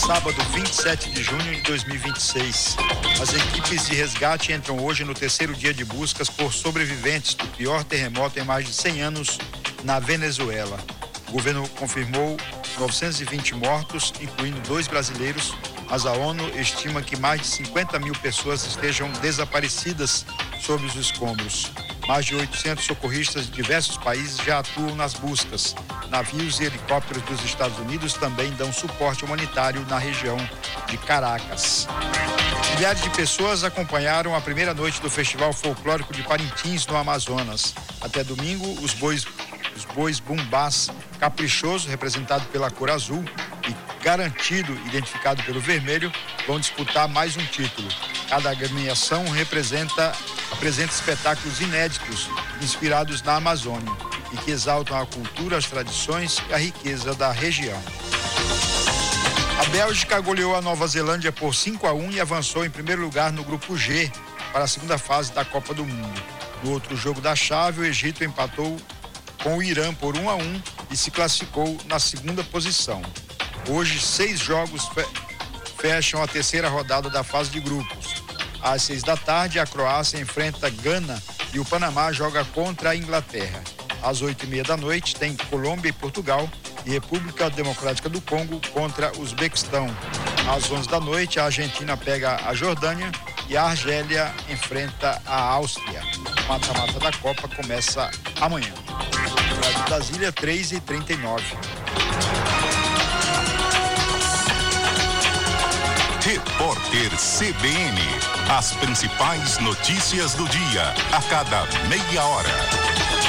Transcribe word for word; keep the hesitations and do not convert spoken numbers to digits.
sábado, vinte e sete de junho de dois mil e vinte e seis. As equipes de resgate entram hoje no terceiro dia de buscas por sobreviventes do pior terremoto em mais de cem anos na Venezuela. O governo confirmou novecentos e vinte mortos, incluindo dois brasileiros, mas a ONU estima que mais de cinquenta mil pessoas estejam desaparecidas sob os escombros. Mais de oitocentos socorristas de diversos países já atuam nas buscas. Navios e helicópteros dos Estados Unidos também dão suporte humanitário na região de Caracas. Milhares de pessoas acompanharam a primeira noite do Festival Folclórico de Parintins, no Amazonas. Até domingo, os bois, os bois bumbás Caprichoso, representado pela cor azul, e Garantido, identificado pelo vermelho, vão disputar mais um título. Cada agremiação representa, apresenta espetáculos inéditos, inspirados na Amazônia, e que exaltam a cultura, as tradições e a riqueza da região. A Bélgica goleou a Nova Zelândia por cinco a um e avançou em primeiro lugar no grupo G para a segunda fase da Copa do Mundo. No outro jogo da chave, o Egito empatou com o Irã por um a um e se classificou na segunda posição. Hoje, seis jogos fe- fecham a terceira rodada da fase de grupos. Às seis da tarde, a Croácia enfrenta Gana e o Panamá joga contra a Inglaterra. Às oito e meia da noite, tem Colômbia e Portugal e República Democrática do Congo contra o Uzbequistão. Às onze da noite, a Argentina pega a Jordânia e a Argélia enfrenta a Áustria. O mata-mata da Copa começa amanhã. Rádio Brasília, três e trinta e nove. Repórter C B N. As principais notícias do dia, a cada meia hora.